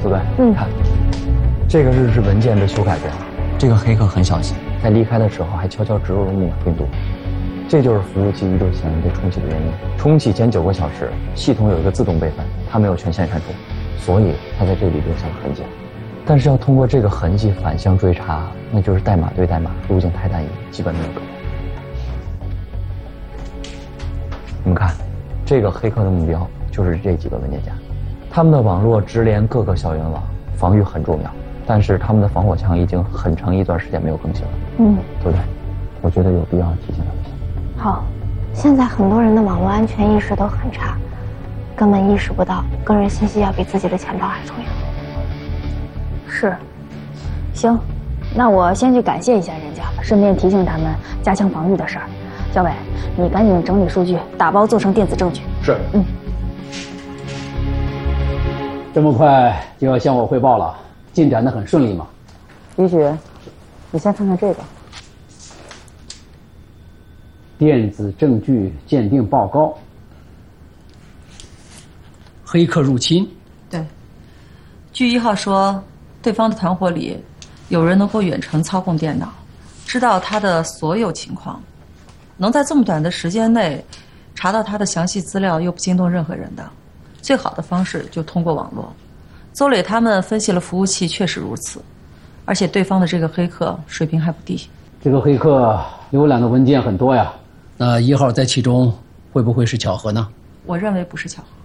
对不对？看，这个日志文件被修改过了。这个黑客很小心，在离开的时候还悄悄植入了木马病毒。这就是服务器一周前被重启的原因。重启前9个小时，系统有一个自动备份，它没有权限删除，所以它在这里留下了痕迹。但是要通过这个痕迹反向追查，那就是代码对代码，路径太单一，基本没有可能。你们看，这个黑客的目标就是这几个文件夹，他们的网络直连各个校园网，防御很重要。但是他们的防火墙已经很长一段时间没有更新了，对不对？我觉得有必要提醒他们一下。 好，现在很多人的网络安全意识都很差，根本意识不到个人信息要比自己的钱包还重要。 是，行，那我先去感谢一下人家，顺便提醒他们加强防御的事儿。小伟，你赶紧整理数据，打包做成电子证据。 是。这么快就要向我汇报了，进展得很顺利吗？ 李雪，你先看看这个。 电子证据鉴定报告。黑客入侵。 对，据1号说，对方的团伙里有人能够远程操控电脑，知道他的所有情况，能在这么短的时间内查到他的详细资料，又不惊动任何人的，最好的方式就通过网络。邹磊他们分析了服务器，确实如此，而且对方的这个黑客水平还不低。 这个黑客浏览的文件很多呀，那1号在其中会不会是巧合呢？ 我认为不是巧合。